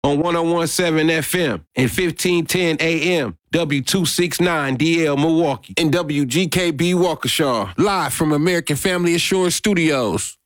on 101.7 FM and 1510 AM, W269DL Milwaukee, and WGKB Waukesha, live from American Family Assurance Studios.